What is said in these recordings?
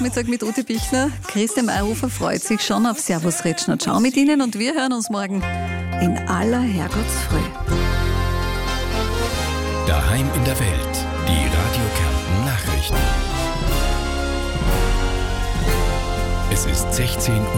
Mittag mit Ute Bichler. Christian Mayhofer freut sich schon auf Servus Retschner. Ciao mit Ihnen und wir hören uns morgen in aller Herrgottsfrüh. Daheim in der Welt. Die Radio Kärnten Nachrichten. Es ist 16 Uhr.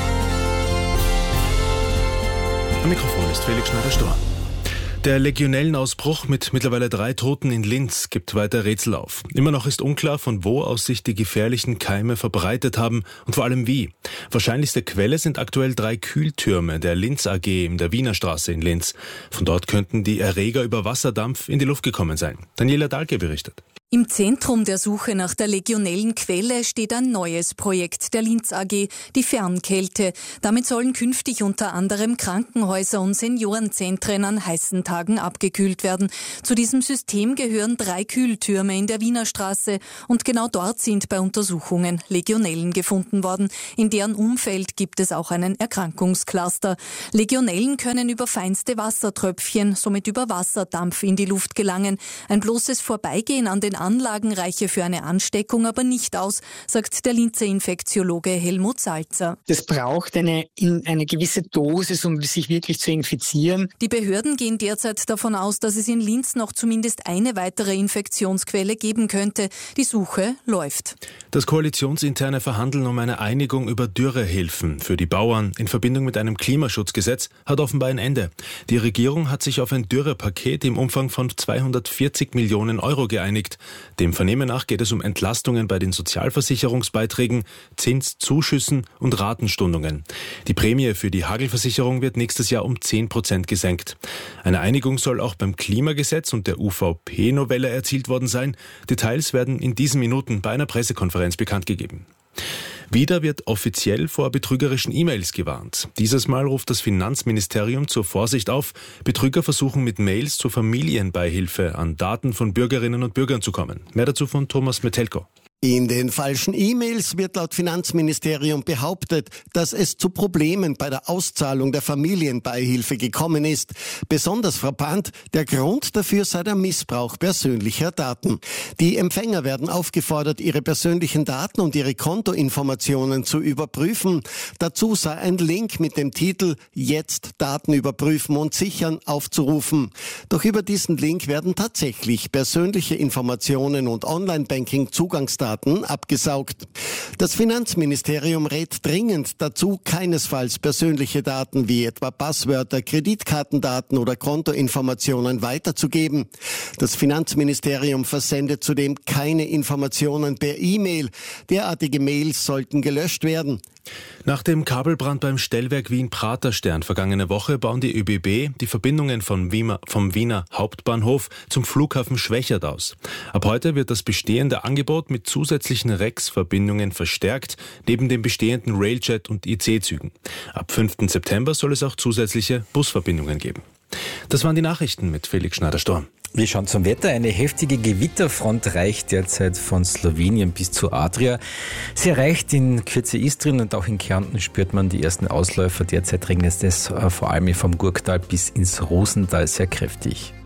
Am Mikrofon ist Felix Schneider-Storr. Der Legionellenausbruch mit mittlerweile 3 Toten in Linz gibt weiter Rätsel auf. Immer noch ist unklar, von wo aus sich die gefährlichen Keime verbreitet haben und vor allem wie. Wahrscheinlichste Quelle sind aktuell 3 Kühltürme der Linz AG in der Wiener Straße in Linz. Von dort könnten die Erreger über Wasserdampf in die Luft gekommen sein. Daniela Dahlke berichtet. Im Zentrum der Suche nach der Legionellenquelle steht ein neues Projekt der Linz AG, die Fernkälte. Damit sollen künftig unter anderem Krankenhäuser und Seniorenzentren an heißen Tagen abgekühlt werden. Zu diesem System gehören 3 Kühltürme in der Wiener Straße und genau dort sind bei Untersuchungen Legionellen gefunden worden. In deren Umfeld gibt es auch einen Erkrankungscluster. Legionellen können über feinste Wassertröpfchen, somit über Wasserdampf in die Luft gelangen. Ein bloßes Vorbeigehen an den Anlagen reiche für eine Ansteckung aber nicht aus, sagt der Linzer Infektiologe Helmut Salzer. Das braucht eine gewisse Dosis, um sich wirklich zu infizieren. Die Behörden gehen derzeit davon aus, dass es in Linz noch zumindest eine weitere Infektionsquelle geben könnte. Die Suche läuft. Das koalitionsinterne Verhandeln um eine Einigung über Dürrehilfen für die Bauern in Verbindung mit einem Klimaschutzgesetz hat offenbar ein Ende. Die Regierung hat sich auf ein Dürrepaket im Umfang von 240 Millionen Euro geeinigt. Dem Vernehmen nach geht es um Entlastungen bei den Sozialversicherungsbeiträgen, Zinszuschüssen und Ratenstundungen. Die Prämie für die Hagelversicherung wird nächstes Jahr um 10% gesenkt. Eine Einigung soll auch beim Klimagesetz und der UVP-Novelle erzielt worden sein. Details werden in diesen Minuten bei einer Pressekonferenz bekannt gegeben. Wieder wird offiziell vor betrügerischen E-Mails gewarnt. Dieses Mal ruft das Finanzministerium zur Vorsicht auf. Betrüger versuchen mit Mails zur Familienbeihilfe an Daten von Bürgerinnen und Bürgern zu kommen. Mehr dazu von Thomas Metelko. In den falschen E-Mails wird laut Finanzministerium behauptet, dass es zu Problemen bei der Auszahlung der Familienbeihilfe gekommen ist. Besonders frappant, der Grund dafür sei der Missbrauch persönlicher Daten. Die Empfänger werden aufgefordert, ihre persönlichen Daten und ihre Kontoinformationen zu überprüfen. Dazu sei ein Link mit dem Titel »Jetzt Daten überprüfen und sichern« aufzurufen. Doch über diesen Link werden tatsächlich persönliche Informationen und Online-Banking-Zugangsdaten abgesaugt. Das Finanzministerium rät dringend dazu, keinesfalls persönliche Daten wie etwa Passwörter, Kreditkartendaten oder Kontoinformationen weiterzugeben. Das Finanzministerium versendet zudem keine Informationen per E-Mail. Derartige Mails sollten gelöscht werden. Nach dem Kabelbrand beim Stellwerk Wien-Praterstern vergangene Woche bauen die ÖBB die Verbindungen vom Wiener Hauptbahnhof zum Flughafen Schwächert aus. Ab heute wird das bestehende Angebot mit zusätzlichen REX-Verbindungen verstärkt, neben den bestehenden Railjet- und IC-Zügen. Ab 5. September soll es auch zusätzliche Busverbindungen geben. Das waren die Nachrichten mit Felix Schneider-Storr. Wir schauen zum Wetter. Eine heftige Gewitterfront reicht derzeit von Slowenien bis zur Adria. Sie erreicht in Kürze Istrien und auch in Kärnten spürt man die ersten Ausläufer. Derzeit regnet es vor allem vom Gurktal bis ins Rosental sehr kräftig.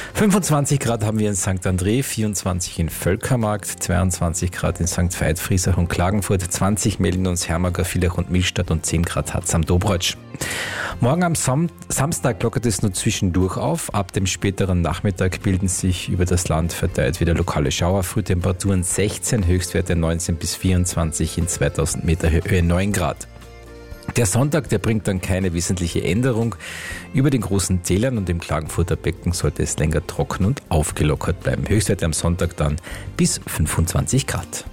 25 Grad haben wir in St. André, 24 in Völkermarkt, 22 Grad in St. Veit, Friesach und Klagenfurt, 20 melden uns Hermager, Villach und Millstatt und 10 Grad hat es am Dobrotsch. Morgen am Samstag lockert es nur zwischendurch auf. Ab dem späteren Nachmittag bilden sich über das Land verteilt wieder lokale Schauer. Frühtemperaturen 16, Höchstwerte 19 bis 24, in 2000 Meter Höhe 9 Grad. Der Sonntag, der bringt dann keine wesentliche Änderung. Über den großen Tälern und im Klagenfurter Becken sollte es länger trocken und aufgelockert bleiben. Höchstwerte am Sonntag dann bis 25 Grad.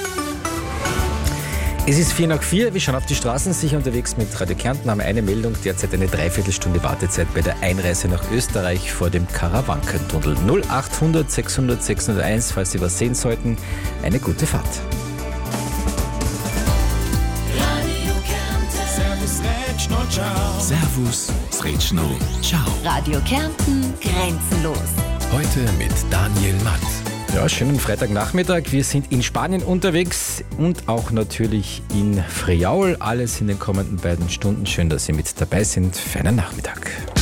Es ist 3:04, wir schauen auf die Straßen, sicher unterwegs mit Radio Kärnten, haben eine Meldung, derzeit eine Dreiviertelstunde Wartezeit bei der Einreise nach Österreich vor dem Karawankentunnel. 0800 600 601, falls Sie was sehen sollten, eine gute Fahrt. Servus, Sretschno, ciao. Radio Kärnten, grenzenlos. Heute mit Daniel Matt. Ja, schönen Freitagnachmittag. Wir sind in Spanien unterwegs und auch natürlich in Friaul. Alles in den kommenden beiden Stunden. Schön, dass Sie mit dabei sind für einen Nachmittag.